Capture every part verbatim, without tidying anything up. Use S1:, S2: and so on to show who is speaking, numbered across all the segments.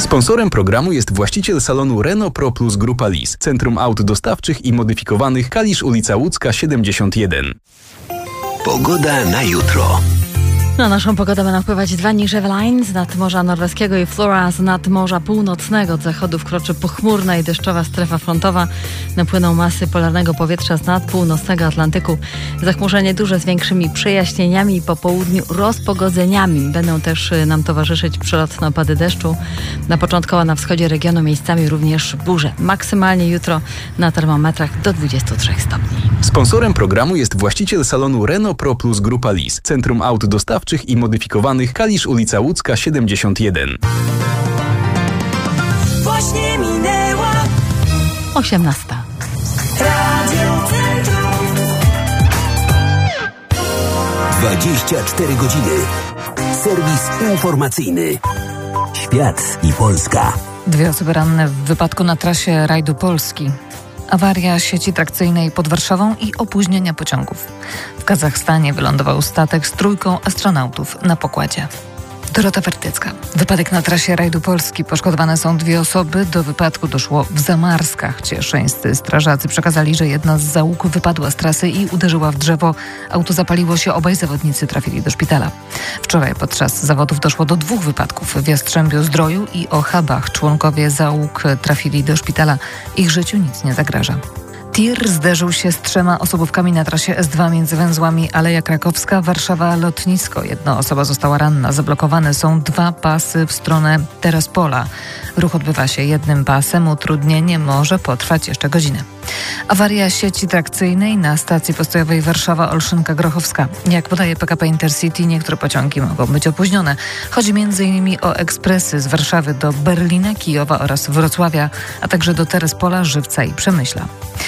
S1: Sponsorem programu jest właściciel salonu Renault Pro Plus Grupa Lis, Centrum Aut Dostawczych i Modyfikowanych, Kalisz, ulica Łódzka siedemdziesiąt jeden.
S2: Pogoda na jutro.
S3: Na naszą pogodę będą wpływać dwa niżewe line z nadmorza norweskiego i Flora z nadmorza północnego. Od zachodu wkroczy pochmurna i deszczowa strefa frontowa. Napłyną masy polarnego powietrza z nadpółnocnego Atlantyku. Zachmurzenie duże z większymi przejaśnieniami i po południu rozpogodzeniami. Będą też nam towarzyszyć przelotne opady deszczu. Na początkowo na wschodzie regionu miejscami również burze. Maksymalnie jutro na termometrach do dwudziestu trzech stopni.
S1: Sponsorem programu jest właściciel salonu Renault Pro Plus Grupa Lis, Centrum Aut Dostawczych i Modyfikowanych, Kalisz, ulica Łódzka siedemdziesiąt jeden.
S4: Właśnie minęła
S3: osiemnasta.
S4: Radio Centrum.
S2: dwadzieścia cztery godziny. Serwis informacyjny. Świat i Polska.
S5: Dwie osoby ranne w wypadku na trasie rajdu Polski. Awaria sieci trakcyjnej pod Warszawą i opóźnienia pociągów. W Kazachstanie wylądował statek z trójką astronautów na pokładzie. Dorota Wertycka. Wypadek na trasie rajdu Polski. Poszkodowane są dwie osoby. Do wypadku doszło w Zamarskach. Cieszyńscy strażacy przekazali, że jedna z załóg wypadła z trasy i uderzyła w drzewo. Auto zapaliło się, obaj zawodnicy trafili do szpitala. Wczoraj podczas zawodów doszło do dwóch wypadków. W Jastrzębiu-Zdroju i Ochabach członkowie załóg trafili do szpitala. Ich życiu nic nie zagraża. Tir zderzył się z trzema osobówkami na trasie S dwa między węzłami Aleja Krakowska, Warszawa, Lotnisko. Jedna osoba została ranna. Zablokowane są dwa pasy w stronę Terespola. Ruch odbywa się jednym pasem. Utrudnienie może potrwać jeszcze godzinę. Awaria sieci trakcyjnej na stacji postojowej Warszawa-Olszynka-Grochowska. Jak podaje P K P Intercity, niektóre pociągi mogą być opóźnione. Chodzi m.in. o ekspresy z Warszawy do Berlina, Kijowa oraz Wrocławia, a także do Terespola, Żywca i Przemyśla.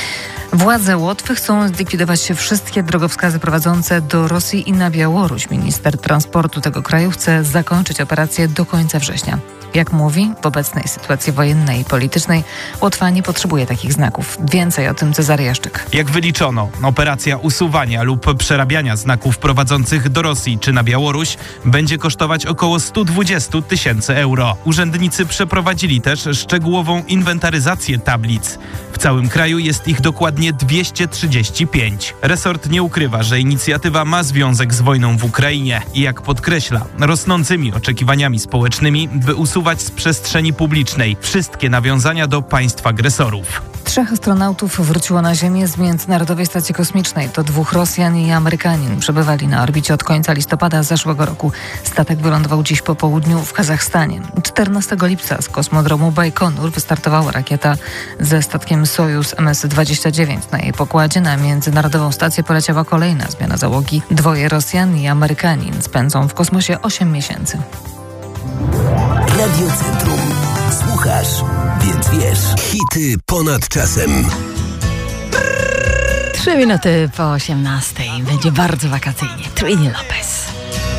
S5: Władze Łotwy chcą zlikwidować się wszystkie drogowskazy prowadzące do Rosji i na Białoruś. Minister transportu tego kraju chce zakończyć operację do końca września. Jak mówi, w obecnej sytuacji wojennej i politycznej Łotwa nie potrzebuje takich znaków. Więcej o tym Cezary Jaszczyk.
S6: Jak wyliczono, operacja usuwania lub przerabiania znaków prowadzących do Rosji czy na Białoruś będzie kosztować około sto dwadzieścia tysięcy euro. Urzędnicy przeprowadzili też szczegółową inwentaryzację tablic. W całym kraju jest ich dokładnie dwieście trzydzieści pięć. Resort nie ukrywa, że inicjatywa ma związek z wojną w Ukrainie i jak podkreśla, rosnącymi oczekiwaniami społecznymi, by usuwać z przestrzeni publicznej wszystkie nawiązania do państw agresorów.
S5: Trzech astronautów wróciło na Ziemię z Międzynarodowej Stacji Kosmicznej. To dwóch Rosjan i Amerykanin. Przebywali na orbicie od końca listopada zeszłego roku. Statek wylądował dziś po południu w Kazachstanie. czternastego lipca z kosmodromu Bajkonur wystartowała rakieta ze statkiem Sojuz M S dwadzieścia dziewięć. Na jej pokładzie na Międzynarodową Stację poleciała kolejna zmiana załogi. Dwoje Rosjan i Amerykanin spędzą w kosmosie osiem miesięcy.
S2: Radio Centrum. Słuchasz, więc wiesz. Hity ponad czasem.
S3: Trzy minuty po osiemnastej. Będzie bardzo wakacyjnie. Trini Lopez.